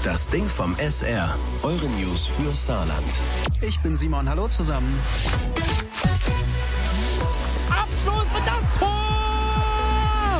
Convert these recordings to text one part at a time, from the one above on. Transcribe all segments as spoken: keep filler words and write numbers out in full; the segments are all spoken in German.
Das Ding vom S R. Eure News für Saarland. Ich bin Simon. Hallo zusammen. Abschluss und das Tor!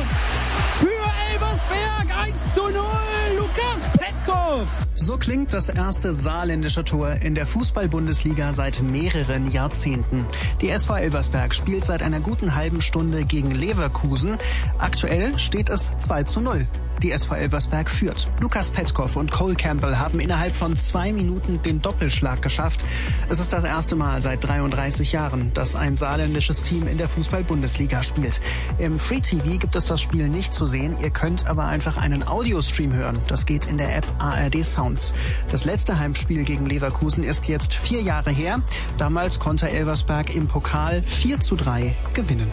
Für Elversberg eins zu null. Lukas Petkov. So klingt das erste saarländische Tor in der Fußball-Bundesliga seit mehreren Jahrzehnten. Die S V Elversberg spielt seit einer guten halben Stunde gegen Leverkusen. Aktuell steht es zwei zu null. Die S V Elversberg führt. Lukas Petkov und Cole Campbell haben innerhalb von zwei Minuten den Doppelschlag geschafft. Es ist das erste Mal seit dreiunddreißig Jahren, dass ein saarländisches Team in der Fußball-Bundesliga spielt. Im Free-T V gibt es das Spiel nicht zu sehen. Ihr könnt aber einfach einen Audiostream hören. Das geht in der App A R D Sounds. Das letzte Heimspiel gegen Leverkusen ist jetzt vier Jahre her. Damals konnte Elversberg im Pokal vier zu drei gewinnen.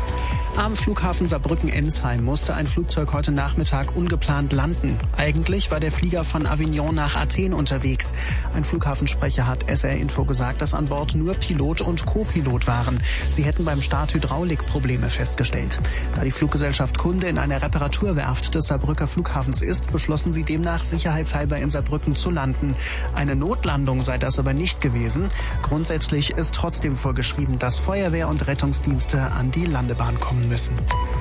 Am Flughafen Saarbrücken-Ensheim musste ein Flugzeug heute Nachmittag ungeplant landen. Eigentlich war der Flieger von Avignon nach Athen unterwegs. Ein Flughafensprecher hat S R Info gesagt, dass an Bord nur Pilot und Co-Pilot waren. Sie hätten beim Start Hydraulikprobleme festgestellt. Da die Fluggesellschaft Kunde in einer Reparaturwerft des Saarbrücker Flughafens ist, beschlossen sie demnach sicherheitshalber in Saarbrücken zu landen. Eine Notlandung sei das aber nicht gewesen. Grundsätzlich ist trotzdem vorgeschrieben, dass Feuerwehr und Rettungsdienste an die Landebahn kommen müssen.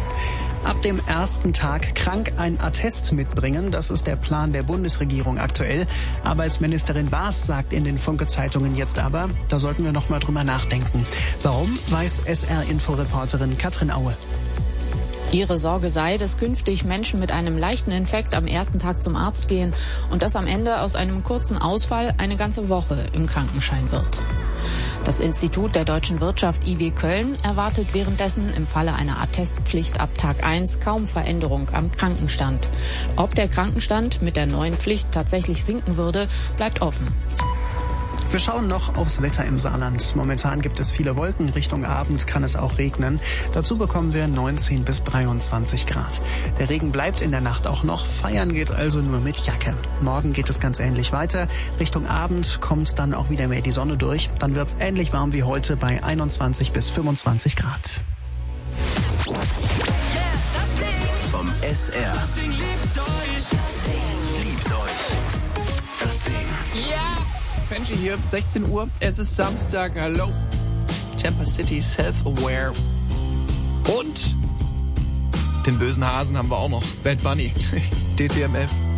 Ab dem ersten Tag krank ein Attest mitbringen, das ist der Plan der Bundesregierung aktuell. Arbeitsministerin Baas sagt in den Funke-Zeitungen jetzt aber, da sollten wir noch mal drüber nachdenken. Warum, weiß S R-Info-Reporterin Katrin Aue. Ihre Sorge sei, dass künftig Menschen mit einem leichten Infekt am ersten Tag zum Arzt gehen und dass am Ende aus einem kurzen Ausfall eine ganze Woche im Krankenschein wird. Das Institut der deutschen Wirtschaft I W Köln erwartet währenddessen im Falle einer Attestpflicht ab Tag eins kaum Veränderung am Krankenstand. Ob der Krankenstand mit der neuen Pflicht tatsächlich sinken würde, bleibt offen. Wir schauen noch aufs Wetter im Saarland. Momentan gibt es viele Wolken. Richtung Abend kann es auch regnen. Dazu bekommen wir neunzehn bis dreiundzwanzig Grad. Der Regen bleibt in der Nacht auch noch. Feiern geht also nur mit Jacke. Morgen geht es ganz ähnlich weiter. Richtung Abend kommt dann auch wieder mehr die Sonne durch. Dann wird es ähnlich warm wie heute bei einundzwanzig bis fünfundzwanzig Grad. Vom S R. Liebt euch. Das Ding. Ja! Benji hier, sechzehn Uhr, es ist Samstag, hallo. Tampa City Self-Aware. Und den bösen Hasen haben wir auch noch. Bad Bunny. D T M F.